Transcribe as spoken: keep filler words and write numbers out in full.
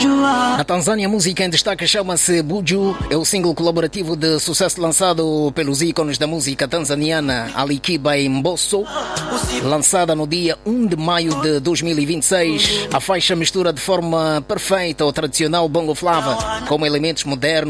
Na Tanzânia, a música em destaque chama-se Buju. É o single colaborativo de sucesso lançado pelos ícones da música tanzaniana Ali Kiba e Mbosso. Lançada no dia um de maio de dois mil e vinte e seis, a faixa mistura de forma perfeita o tradicional bongo flava com elementos modernos